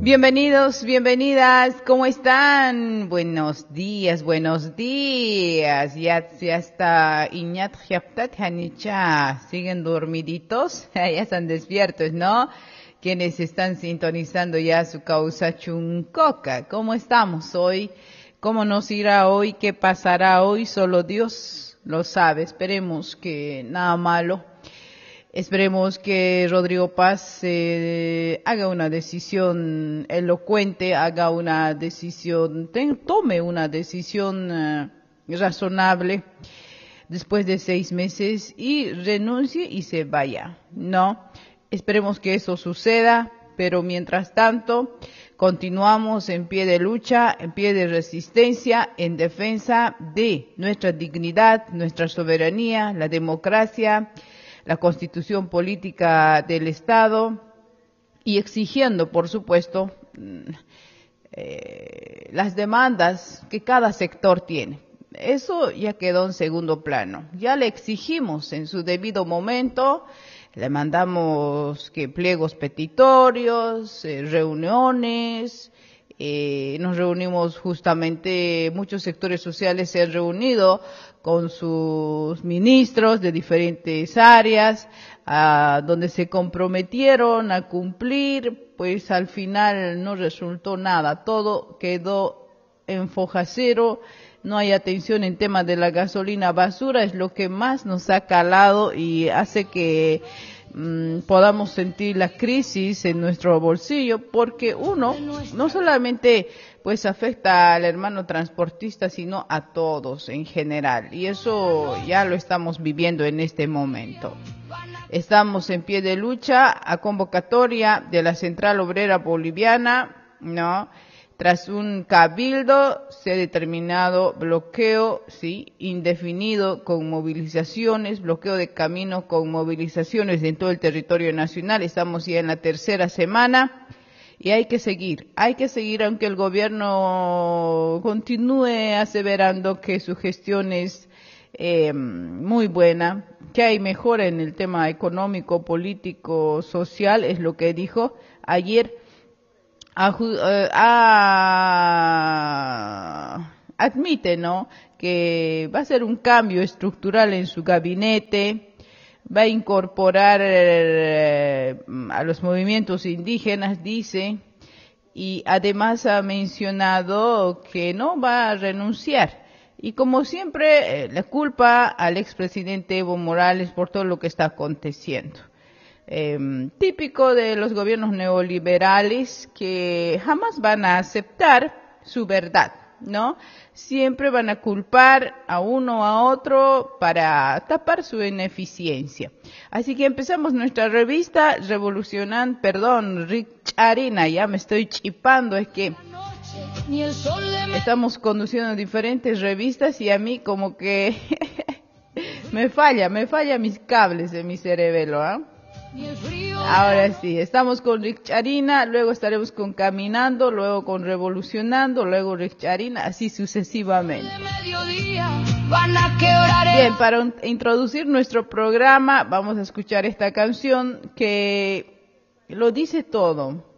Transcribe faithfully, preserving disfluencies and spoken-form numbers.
Bienvenidos, bienvenidas, ¿cómo están? Buenos días, buenos días. Ya, ya está Iñat Japtat Hanicha. ¿Siguen dormiditos? Ya están despiertos, ¿no? Quienes están sintonizando ya su causa Chuncoca. ¿Cómo estamos hoy? ¿Cómo nos irá hoy? ¿Qué pasará hoy? Solo Dios lo sabe. Esperemos que nada malo. Esperemos que Rodrigo Paz eh, haga una decisión elocuente, haga una decisión, ten, tome una decisión uh, razonable después de seis meses y renuncie y se vaya, ¿no? Esperemos que eso suceda, pero mientras tanto continuamos en pie de lucha, en pie de resistencia, en defensa de nuestra dignidad, nuestra soberanía, la democracia, la constitución política del Estado y exigiendo, por supuesto, eh, las demandas que cada sector tiene. Eso ya quedó en segundo plano. Ya le exigimos en su debido momento, le mandamos que pliegos petitorios, eh, reuniones, eh, nos reunimos justamente, muchos sectores sociales se han reunido con sus ministros de diferentes áreas, a donde se comprometieron a cumplir, pues al final no resultó nada, todo quedó en foja cero, no hay atención en tema de la gasolina basura, es lo que más nos ha calado y hace que mmm, podamos sentir la crisis en nuestro bolsillo, porque uno no solamente pues afecta al hermano transportista, sino a todos en general. Y eso ya lo estamos viviendo en este momento. Estamos en pie de lucha a convocatoria de la Central Obrera Boliviana, ¿no? Tras un cabildo se ha determinado bloqueo, sí, indefinido con movilizaciones, bloqueo de camino con movilizaciones en todo el territorio nacional. Estamos ya en la tercera semana. Y hay que seguir, hay que seguir aunque el gobierno continúe aseverando que su gestión es eh, muy buena, que hay mejora en el tema económico, político, social, es lo que dijo ayer. Aju- eh, ah, admite, ¿no?, que va a ser un cambio estructural en su gabinete. Va a incorporar eh, a los movimientos indígenas, dice, y además ha mencionado que no va a renunciar. Y como siempre, eh, la culpa al expresidente Evo Morales por todo lo que está aconteciendo. Eh, típico de los gobiernos neoliberales que jamás van a aceptar su verdad, ¿no? Siempre van a culpar a uno o a otro para tapar su ineficiencia. Así que empezamos nuestra revista revolucionando, perdón, Richarina, ya me estoy chipando, es que estamos conduciendo diferentes revistas y a mí como que me falla, me falla mis cables de mi cerebelo, ¿ah? ¿eh? Ahora sí, estamos con Richarina, luego estaremos con Caminando, luego con Revolucionando, luego Richarina, así sucesivamente. Bien, para introducir nuestro programa vamos a escuchar esta canción que lo dice todo.